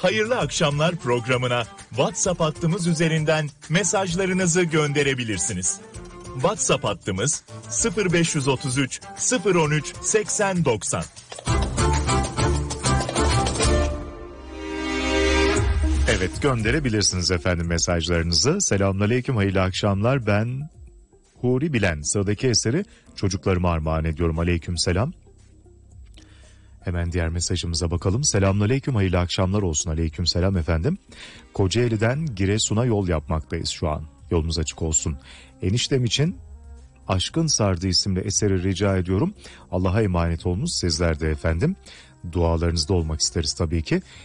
Hayırlı akşamlar programına WhatsApp hattımız üzerinden mesajlarınızı gönderebilirsiniz. WhatsApp hattımız 0533 013 8090. Evet, gönderebilirsiniz efendim mesajlarınızı. Selamünaleyküm, hayırlı akşamlar. Ben Huri Bilen. Sıradaki eseri çocuklarıma armağan ediyorum. Aleyküm selam. Hemen diğer mesajımıza bakalım. Selamünaleyküm, hayırlı akşamlar olsun. Aleyküm selam efendim. Kocaeli'den Giresun'a yol yapmaktayız şu an. Yolunuz açık olsun. Eniştem için Aşkın Sardı isimli eseri rica ediyorum. Allah'a emanet olunuz sizler de efendim. Dualarınızda olmak isteriz tabii ki.